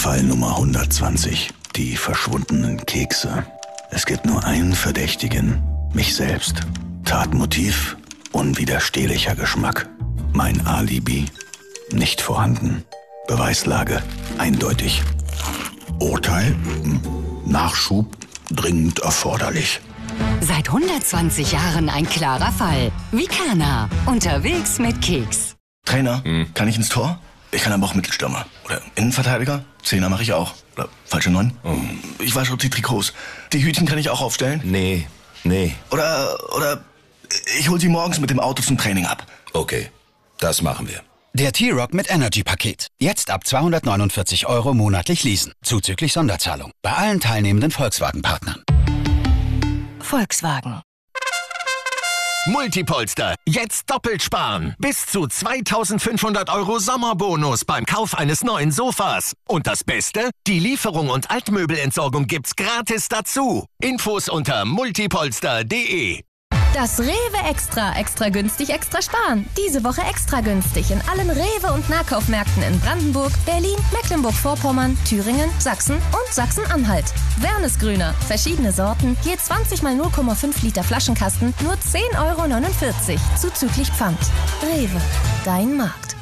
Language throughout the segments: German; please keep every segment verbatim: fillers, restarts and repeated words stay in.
Fall Nummer hundertzwanzig. Die verschwundenen Kekse. Es gibt nur einen Verdächtigen. Mich selbst. Tatmotiv? Unwiderstehlicher Geschmack. Mein Alibi? Nicht vorhanden. Beweislage? Eindeutig. Urteil? Nachschub? Dringend erforderlich. Seit hundertzwanzig Jahren ein klarer Fall. Vikana. Unterwegs mit Keks. Trainer, hm. kann ich ins Tor? Ich kann aber auch Mittelstürmer. Oder Innenverteidiger? Zehner mache ich auch. Oder falsche Neun? Oh. Ich wasche die Trikots. Die Hütchen kann ich auch aufstellen? Nee, nee. Oder, oder ich hol sie morgens mit dem Auto zum Training ab. Okay, das machen wir. Der T-Rock mit Energy-Paket. Jetzt ab zweihundertneunundvierzig Euro monatlich leasen. Zuzüglich Sonderzahlung. Bei allen teilnehmenden Volkswagen-Partnern. Volkswagen. Multipolster. Jetzt doppelt sparen. Bis zu zweitausendfünfhundert Euro Sommerbonus beim Kauf eines neuen Sofas. Und das Beste? Die Lieferung und Altmöbelentsorgung gibt's gratis dazu. Infos unter multipolster punkt de. Das Rewe Extra, extra günstig, extra sparen. Diese Woche extra günstig in allen Rewe- und Nahkaufmärkten in Brandenburg, Berlin, Mecklenburg-Vorpommern, Thüringen, Sachsen und Sachsen-Anhalt. Wernesgrüner, verschiedene Sorten, je zwanzig mal null Komma fünf Liter Flaschenkasten, nur zehn Euro neunundvierzig, zuzüglich Pfand. Rewe, dein Markt.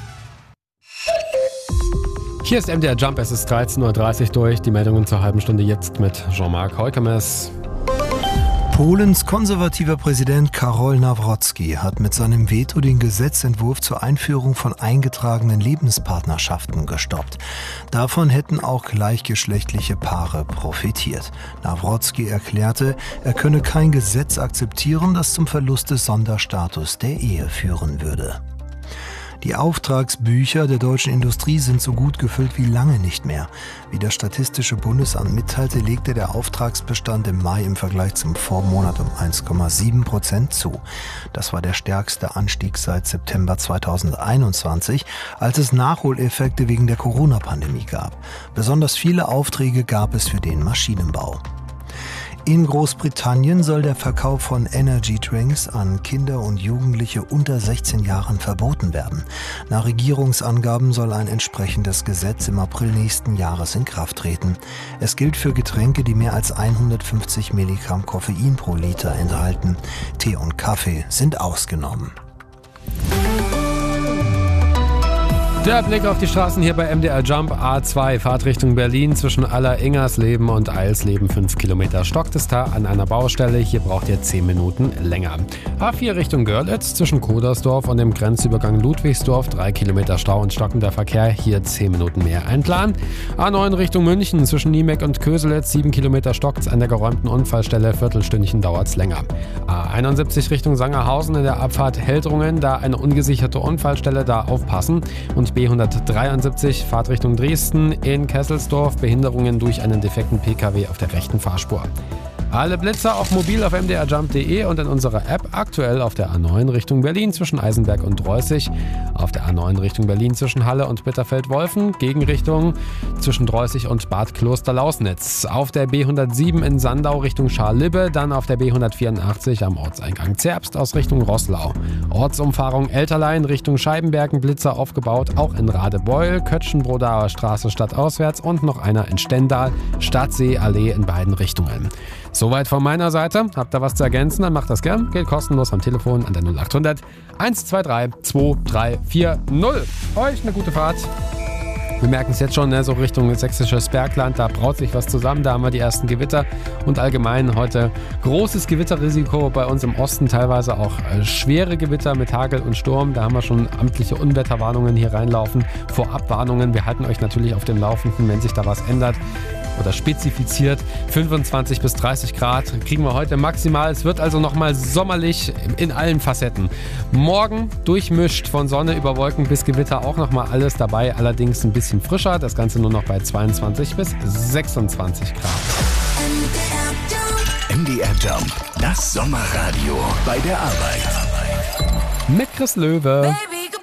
Hier ist M D R Jump, es ist dreizehn Uhr dreißig durch. Die Meldungen zur halben Stunde jetzt mit Jean-Marc Heukemes. Polens konservativer Präsident Karol Nawrocki hat mit seinem Veto den Gesetzentwurf zur Einführung von eingetragenen Lebenspartnerschaften gestoppt. Davon hätten auch gleichgeschlechtliche Paare profitiert. Nawrocki erklärte, er könne kein Gesetz akzeptieren, das zum Verlust des Sonderstatus der Ehe führen würde. Die Auftragsbücher der deutschen Industrie sind so gut gefüllt wie lange nicht mehr. Wie das Statistische Bundesamt mitteilte, legte der Auftragsbestand im Mai im Vergleich zum Vormonat um eins Komma sieben Prozent zu. Das war der stärkste Anstieg seit September zweitausendeinundzwanzig, als es Nachholeffekte wegen der Corona-Pandemie gab. Besonders viele Aufträge gab es für den Maschinenbau. In Großbritannien soll der Verkauf von Energy Drinks an Kinder und Jugendliche unter sechzehn Jahren verboten werden. Nach Regierungsangaben soll ein entsprechendes Gesetz im April nächsten Jahres in Kraft treten. Es gilt für Getränke, die mehr als hundertfünfzig Milligramm Koffein pro Liter enthalten. Tee und Kaffee sind ausgenommen. Der Blick auf die Straßen hier bei M D R Jump. A zwei, Fahrtrichtung Berlin zwischen Aller-Ingersleben und Eilsleben fünf Kilometer. Stockt es da an einer Baustelle, hier braucht ihr zehn Minuten länger. A vier Richtung Görlitz zwischen Kodersdorf und dem Grenzübergang Ludwigsdorf drei Kilometer Stau und stockender Verkehr, hier zehn Minuten mehr einplanen. A neun Richtung München zwischen Niemeck und Köselitz sieben Kilometer stockt's an der geräumten Unfallstelle, Viertelstündchen dauert's länger. A einundsiebzig Richtung Sangerhausen in der Abfahrt Heldrungen, da eine ungesicherte Unfallstelle, da aufpassen. Und B hundertdreiundsiebzig, Fahrtrichtung Dresden in Kesselsdorf, Behinderungen durch einen defekten P K W auf der rechten Fahrspur. Alle Blitzer auch mobil auf m d r jump punkt de und in unserer App, aktuell auf der A neun Richtung Berlin zwischen Eisenberg und Dreußig, auf der A neun Richtung Berlin zwischen Halle und Bitterfeld-Wolfen, Gegenrichtung zwischen Dreußig und Bad Kloster-Lausnitz, auf der B hundertsieben in Sandau Richtung Scharlibbe, dann auf der B hundertvierundachtzig am Ortseingang Zerbst aus Richtung Roßlau. Ortsumfahrung Elterlein Richtung Scheibenbergen, Blitzer aufgebaut, auch in Radebeul, Kötschenbrodaer Straße stadtauswärts und noch einer in Stendal, Stadtseeallee in beiden Richtungen. Soweit von meiner Seite. Habt ihr was zu ergänzen, dann macht das gern. Geht kostenlos am Telefon an der null acht hundert eins zwei drei zwei drei vier null. Euch eine gute Fahrt. Wir merken es jetzt schon, ne, so Richtung sächsisches Bergland, da braut sich was zusammen, da haben wir die ersten Gewitter und allgemein heute großes Gewitterrisiko bei uns im Osten, teilweise auch äh, schwere Gewitter mit Hagel und Sturm, da haben wir schon amtliche Unwetterwarnungen hier reinlaufen, Vorabwarnungen, wir halten euch natürlich auf dem Laufenden, wenn sich da was ändert oder spezifiziert. fünfundzwanzig bis dreißig Grad kriegen wir heute maximal. Es wird also nochmal sommerlich in allen Facetten. Morgen durchmischt von Sonne über Wolken bis Gewitter auch nochmal alles dabei. Allerdings ein bisschen frischer. Das Ganze nur noch bei zweiundzwanzig bis sechsundzwanzig Grad. M D R Jump, das Sommerradio bei der Arbeit. Mit Chris Löwe. Baby.